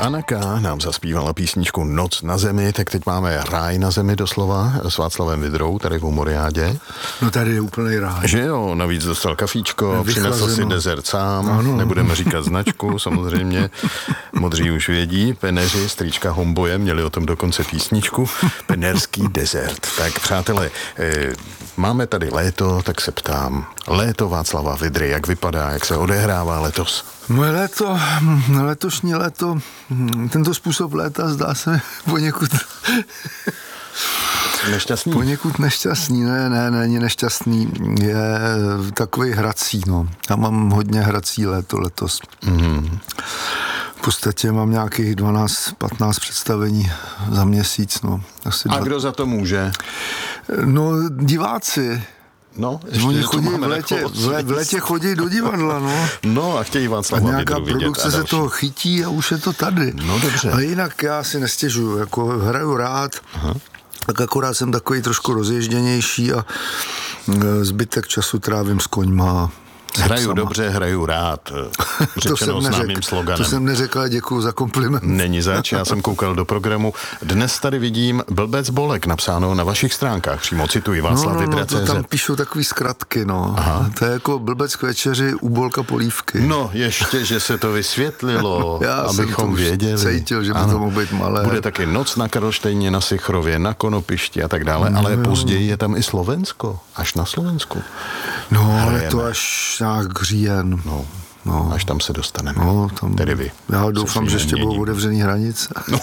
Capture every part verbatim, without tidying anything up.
Anna K. nám zaspívala písničku Noc na zemi, tak teď máme ráj na zemi doslova s Václavem Vydrou tady v Humoriádě. No tady je úplnej ráj. Že jo, navíc dostal kafíčko, přinesl si dezert sám, ano. Nebudeme říkat značku, samozřejmě, modří už vědí, peneři, strýčka Homboje, měli o tom dokonce písničku, penerský dezert. Tak přátelé, eh, máme tady léto, tak se ptám, léto Václava Vydry, jak vypadá, jak se odehrává letos? Moje léto, letošní léto, tento způsob léta zdá se poněkud... Nešťastný? Poněkud nešťastný, ne, ne, není nešťastný, je takový hrací, no. Já mám hodně hrací léto letos. Mm. V podstatě mám nějakých dvanáct patnáct představení za měsíc, no. Asi A dva... kdo za to může? No, diváci. No, oni chodí v létě, v, v létě chodí do divadla, no. No a chtějí Václava Vydru vidět. A nějaká produkce se toho chytí a už je to tady. No dobře. Ale jinak já si nestěžuju, jako hraju rád, aha. Tak akorát jsem takový trošku rozježděnější a zbytek času trávím s koňma. Hraju sama. Dobře, hraju rád. Řečeno známým sloganem. To jsem neřekl, děkuju za kompliment. Není zač, já jsem koukal do programu. Dnes tady vidím Blbec Bolek napsáno na vašich stránkách. Přímo cituji Václav no, no, Vydra no, tečka cé zet. Tam píšou takový zkratky, no. Aha. To je jako Blbec k večeři, úbolka polívky. No, ještě, že se to vysvětlilo, já abychom věděli. Cítil, že by to mohlo být malé. Bude taky Noc na Karlštejně, na Sichrově, na Konopišti a tak dále, no, ale jo. Později je tam i Slovensko, až na Slovensku. No, ale to až nějak říjen. No, no, až tam se dostaneme. No, tam, tedy vy. Já doufám, že ještě budou otevřený hranice. No.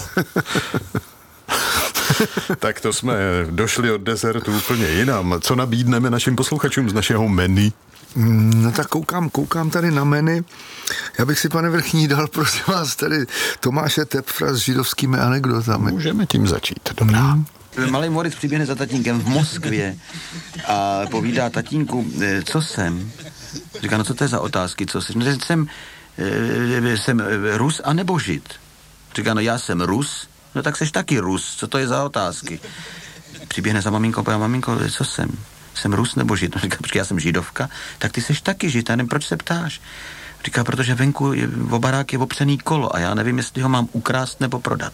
Tak to jsme došli od dezertu úplně jinam. Co nabídneme našim posluchačům z našeho menu? No tak koukám, koukám tady na menu. Já bych si, pane Vrchní, dal, prosím vás, tady Tomáše Tepfra s židovskými anekdotami. Můžeme tím začít, dobrá. Hmm. Malý Moritz přiběhne za tatínkem v Moskvě a povídá tatínku, co jsem? Říká, no co to je za otázky, co jsi? No, jsem, jsem Rus a nebo Žid. Říká, no já jsem Rus, no tak seš taky Rus, co to je za otázky? Přiběhne za maminkou, povedá, maminko, co jsem? Jsem Rus nebo Žid? No říká, počkej, já jsem Židovka, tak ty seš taky Žid, já nevím, proč se ptáš? Říká, protože venku je, v barák je opřený kolo a já nevím, jestli ho mám ukrást nebo prodat.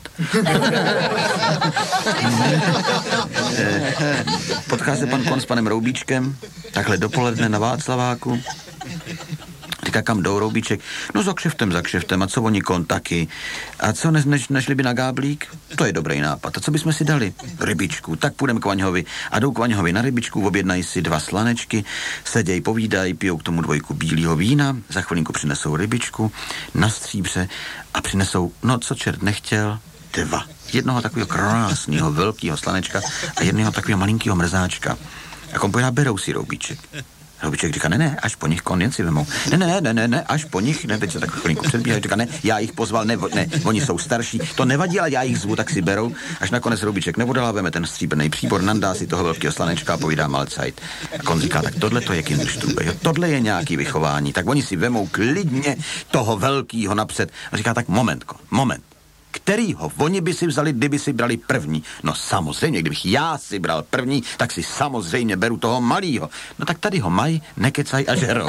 Potká se pan Kon s panem Roubíčkem, takhle dopoledne na Václaváku. Říká, kam jdou, Roubíček? No za kšeftem, za kšeftem. A co oni Kon taky? A co, ne, než, nešli by na Gáblík? To je dobrý nápad. A co bychom si dali? Rybičku. Tak půjdeme k Vaňhovi. A jdou k Vaňhovi na rybičku, objednají si dva slanečky, seděj, povídají, pijou k tomu dvojku bílého vína, za chvilinku přinesou rybičku na stříbře a přinesou, no co čert nechtěl, dva. Jednoho takového krásného, velkého slanečka a jednoho takového malinkého mrzáčka. A Kon povídá, berou si, Roubíček. Roubíček říká, ne, ne, až po nich Kon, jen si vemou. Ne, ne, ne, ne, ne, až po nich, ne, teď se tak chvilinku předbíhá, říká, ne, já jich pozval, ne, ne, oni jsou starší, to nevadí, ale já jich zvu, tak si berou, až nakonec Roubíček neodolá, veme ten stříbrný příbor, nandá si toho velkého slanečka a povídá Malcajt. A Kon říká, tak tohle to je Kinderstube, jo, tohle je nějaký vychování, tak oni si vemou klidně toho velkýho napřed. A říká, tak moment, Kon, moment. Kterýho oni by si vzali, kdyby si brali první? No samozřejmě, kdybych já si bral první, tak si samozřejmě beru toho malýho. No tak tady ho mají, nekecaj a žerou.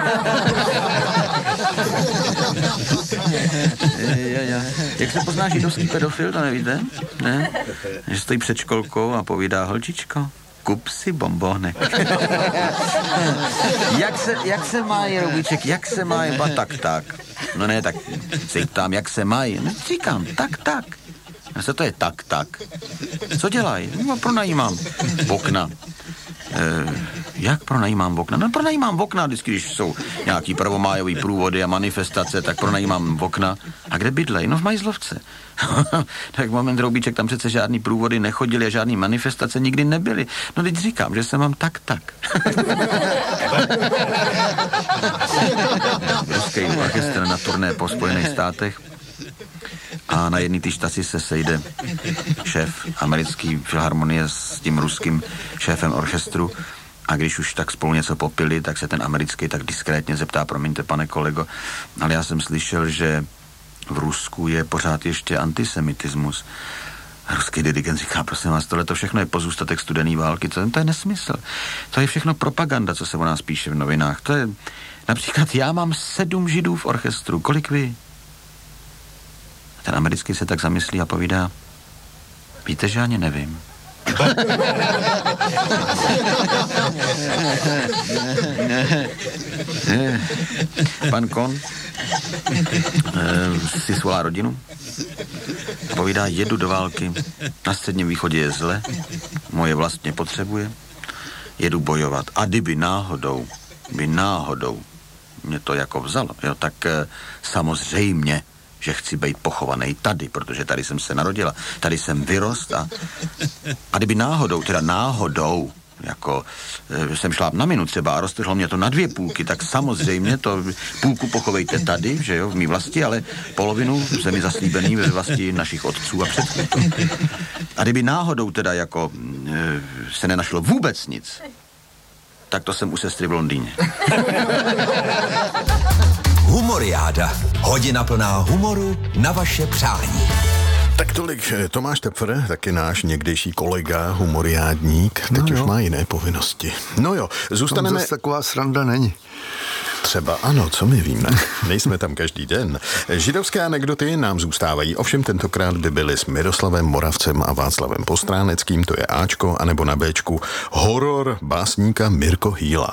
Jak se pozná židovský pedofil, to nevíte? Ne? Že stojí před školkou a povídá, holčičko, kup si bombonek. jak, se, jak se mají, Roubíček, jak se mají? Ba, tak, tak. No ne, tak se ptám, jak se mají. No, říkám, tak, tak. A co to je tak, tak? Co dělají? No, pronajímám okna. E, jak pronajímám okna? No, pronajímám okna, vždycky, když jsou nějaký prvomájový průvody a manifestace, tak pronajímám okna. A kde bydlej? No v Majzlovce. Tak moment, Roubíček, tam přece žádný průvody nechodili a žádný manifestace nikdy nebyly. No teď říkám, že se mám tak, tak. Ruský orchestr na turné po Spojených státech a na jedné té štaci se sejde šéf americký filharmonie s tím ruským šéfem orchestru a když už tak spolu něco popili, tak se ten americký tak diskrétně zeptá, promiňte, pane kolego, ale já jsem slyšel, že v Rusku je pořád ještě antisemitismus. Ruský dirigent říká, prosím vás, tohle to všechno je pozůstatek studené války, to, to je nesmysl. To je všechno propaganda, co se o nás píše v novinách. To je, například já mám sedm židů v orchestru, kolik vy? Ten americký se tak zamyslí a povídá, víte, že ani nevím. Pan Kon si svolá rodinu a povídá, jedu do války, na Středním východě je zle, moje vlastně potřebuje, jedu bojovat. A kdyby náhodou, by náhodou mě to jako vzalo, jo, tak samozřejmě, že chci být pochovaný tady, protože tady jsem se narodila, tady jsem vyrost a, a kdyby náhodou, teda náhodou, jako e, jsem šla na minu třeba a roztrhlo mě to na dvě půlky, tak samozřejmě to půlku pochovejte tady, že jo, v mý vlasti, ale polovinu zemi zaslíbený ve vlasti našich otců a předků. A kdyby náhodou teda jako e, se nenašlo vůbec nic, tak to jsem u sestry v Londýně. Humoriáda. Hodina plná humoru na vaše přání. Tak tolik Tomáš Tepfer, taky náš někdejší kolega, humoriádník, teď no už má jiné povinnosti. No jo, zůstaneme... Tam zase taková sranda není. Třeba ano, co my víme. Nejsme tam každý den. Židovské anekdoty nám zůstávají, ovšem tentokrát by byly s Miroslavem Moravcem a Václavem Postráneckým, to je Ačko, anebo na Béčku horor básníka Mirko Hýla.